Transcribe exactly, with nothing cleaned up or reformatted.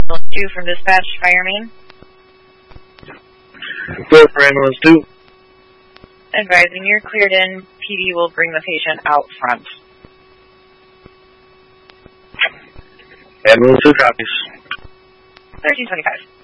two from dispatch, fire main. Go for ambulance two. Advising you're cleared in. P D will bring the patient out front. Ambulance two copies. thirteen twenty-five.